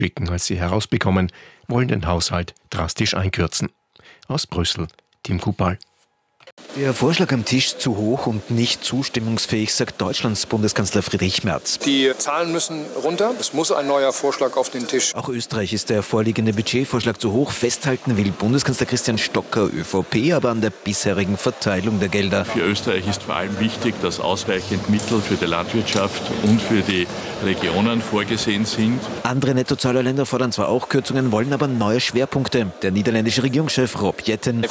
schicken, als sie herausbekommen, wollen den Haushalt drastisch einkürzen. Aus Brüssel, Tim Kupal. Der Vorschlag am Tisch zu hoch und nicht zustimmungsfähig, sagt Deutschlands Bundeskanzler Friedrich Merz. Die Zahlen müssen runter. Es muss ein neuer Vorschlag auf den Tisch. Auch Österreich ist der vorliegende Budgetvorschlag zu hoch. Festhalten will Bundeskanzler Christian Stocker, ÖVP, aber an der bisherigen Verteilung der Gelder. Für Österreich ist vor allem wichtig, dass ausreichend Mittel für die Landwirtschaft und für die Regionen vorgesehen sind. Andere Nettozahlerländer fordern zwar auch Kürzungen, wollen aber neue Schwerpunkte. Der niederländische Regierungschef Rob Jetten.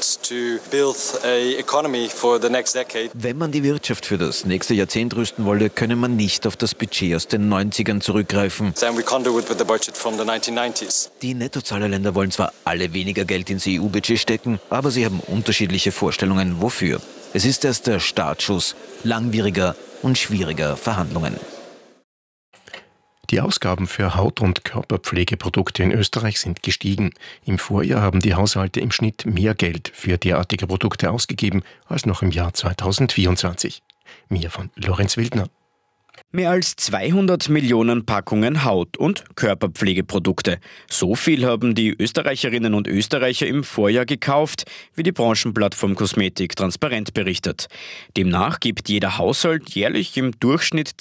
Wenn man die Wirtschaft für das nächste Jahrzehnt rüsten wolle, könne man nicht auf das Budget aus den 90ern zurückgreifen. Die Nettozahlerländer wollen zwar alle weniger Geld ins EU-Budget stecken, aber sie haben unterschiedliche Vorstellungen, wofür. Es ist erst der Startschuss langwieriger und schwieriger Verhandlungen. Die Ausgaben für Haut- und Körperpflegeprodukte in Österreich sind gestiegen. Im Vorjahr haben die Haushalte im Schnitt mehr Geld für derartige Produkte ausgegeben als noch im Jahr 2024. Mehr von Lorenz Wildner. Mehr als 200 Millionen Packungen Haut- und Körperpflegeprodukte. So viel haben die Österreicherinnen und Österreicher im Vorjahr gekauft, wie die Branchenplattform Kosmetik transparent berichtet. Demnach gibt jeder Haushalt jährlich im Durchschnitt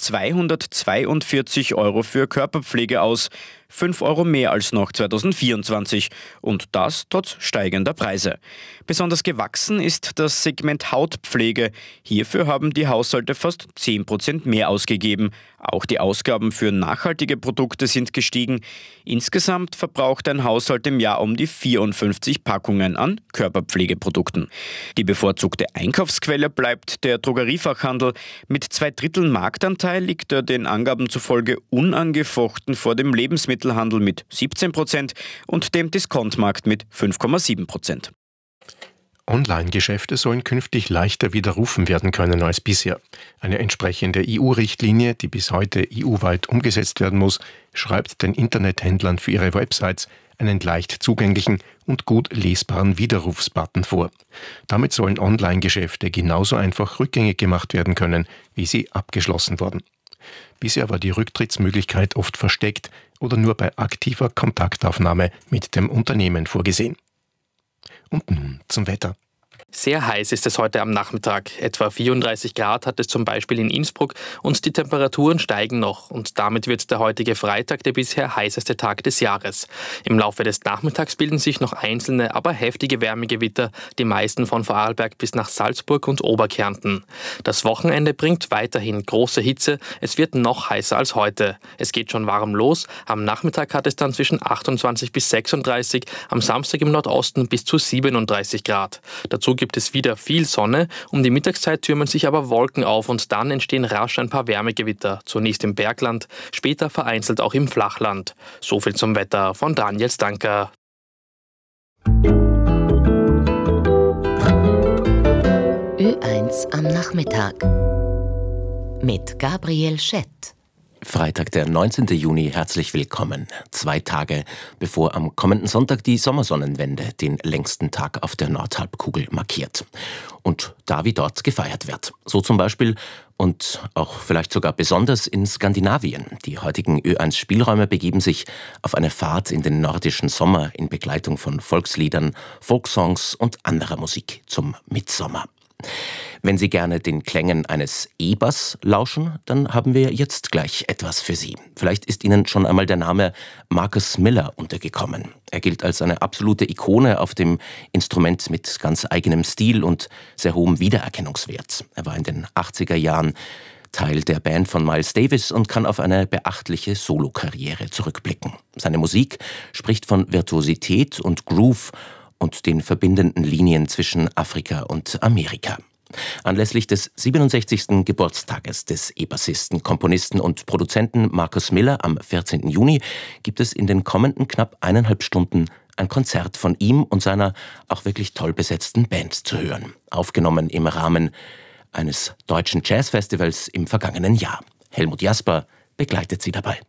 242 € für Körperpflege aus, 5 € mehr als noch 2024 und das trotz steigender Preise. Besonders gewachsen ist das Segment Hautpflege. Hierfür haben die Haushalte fast 10% mehr ausgegeben. Auch die Ausgaben für nachhaltige Produkte sind gestiegen. Insgesamt verbraucht ein Haushalt im Jahr um die 54 Packungen an Körperpflegeprodukten. Die bevorzugte Einkaufsquelle bleibt der Drogeriefachhandel. Mit 2/3 Marktanteil liegt er den Angaben zufolge unangefochten vor dem Lebensmittelhandel mit 17% und dem Diskontmarkt mit 5,7%. Online-Geschäfte sollen künftig leichter widerrufen werden können als bisher. Eine entsprechende EU-Richtlinie, die bis heute EU-weit umgesetzt werden muss, schreibt den Internethändlern für ihre Websites einen leicht zugänglichen und gut lesbaren Widerrufsbutton vor. Damit sollen Online-Geschäfte genauso einfach rückgängig gemacht werden können, wie sie abgeschlossen wurden. Bisher war die Rücktrittsmöglichkeit oft versteckt oder nur bei aktiver Kontaktaufnahme mit dem Unternehmen vorgesehen. Und nun zum Wetter. Sehr heiß ist es heute am Nachmittag. Etwa 34 Grad hat es zum Beispiel in Innsbruck und die Temperaturen steigen noch. Und damit wird der heutige Freitag der bisher heißeste Tag des Jahres. Im Laufe des Nachmittags bilden sich noch einzelne, aber heftige Wärmegewitter, die meisten von Vorarlberg bis nach Salzburg und Oberkärnten. Das Wochenende bringt weiterhin große Hitze. Es wird noch heißer als heute. Es geht schon warm los. Am Nachmittag hat es dann zwischen 28 bis 36, am Samstag im Nordosten bis zu 37 Grad. Dazu gibt es wieder viel Sonne. Um die Mittagszeit türmen sich aber Wolken auf und dann entstehen rasch ein paar Wärmegewitter. Zunächst im Bergland, später vereinzelt auch im Flachland. So viel zum Wetter von Daniel Stanker. Ö1 am Nachmittag mit Gabriel Schett. Freitag, der 19. Juni, herzlich willkommen. 2 Tage bevor am kommenden Sonntag die Sommersonnenwende den längsten Tag auf der Nordhalbkugel markiert. Und da wie dort gefeiert wird. So zum Beispiel und auch vielleicht sogar besonders in Skandinavien. Die heutigen Ö1-Spielräume begeben sich auf eine Fahrt in den nordischen Sommer in Begleitung von Volksliedern, Folksongs und anderer Musik zum Mitsommer. Wenn Sie gerne den Klängen eines E-Bass lauschen, dann haben wir jetzt gleich etwas für Sie. Vielleicht ist Ihnen schon einmal der Name Marcus Miller untergekommen. Er gilt als eine absolute Ikone auf dem Instrument mit ganz eigenem Stil und sehr hohem Wiedererkennungswert. Er war in den 80er Jahren Teil der Band von Miles Davis und kann auf eine beachtliche Solokarriere zurückblicken. Seine Musik spricht von Virtuosität und Groove und den verbindenden Linien zwischen Afrika und Amerika. Anlässlich des 67. Geburtstages des E-Bassisten, Komponisten und Produzenten Marcus Miller am 14. Juni gibt es in den kommenden knapp 1,5 Stunden ein Konzert von ihm und seiner auch wirklich toll besetzten Band zu hören. Aufgenommen im Rahmen eines deutschen Jazzfestivals im vergangenen Jahr. Helmut Jasper begleitet sie dabei.